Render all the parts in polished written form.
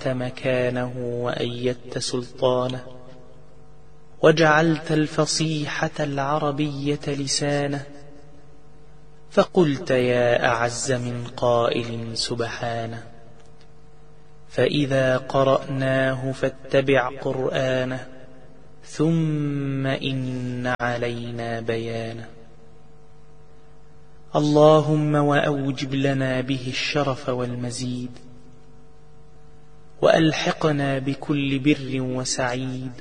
مكانه وأيدت سلطانه، وجعلت الفصيحة العربية لسانه، فقلت يا أعز من قائل سبحانه. فإذا قرأناه فاتبع قرآنه، ثم إن علينا بيانه. اللهم وأوجب لنا به الشرف والمزيد، وألحقنا بكل بر وسعيد،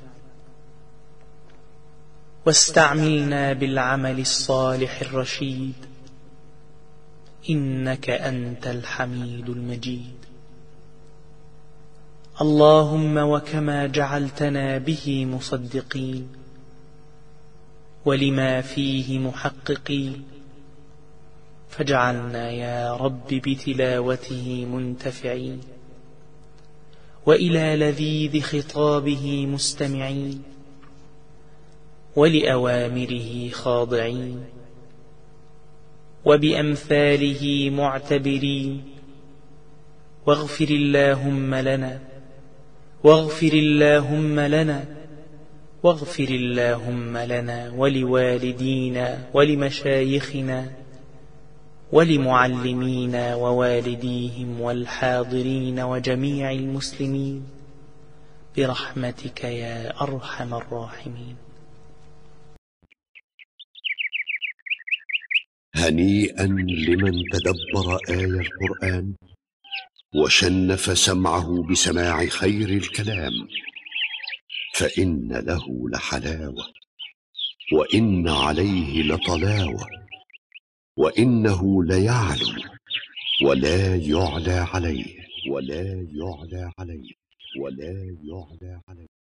واستعملنا بالعمل الصالح الرشيد، إنك أنت الحميد المجيد. اللهم وكما جعلتنا به مصدقين ولما فيه محققين، فاجعلنا يا رب بتلاوته منتفعين، وإلى لذيذ خطابه مستمعين، ولأوامره خاضعين، وبأمثاله معتبرين. واغفر اللهم لنا، واغفر اللهم لنا، واغفر اللهم لنا ولوالدينا ولمشايخنا ولمعلمينا ووالديهم والحاضرين وجميع المسلمين برحمتك يا أرحم الراحمين. هنيئا لمن تدبر آية القرآن وشنف سمعه بسماع خير الكلام، فإن له لحلاوة، وإن عليه لطلاوة، وإنه ليعلو ولا يعلى عليه، ولا يعلى عليه، ولا يعلى عليه.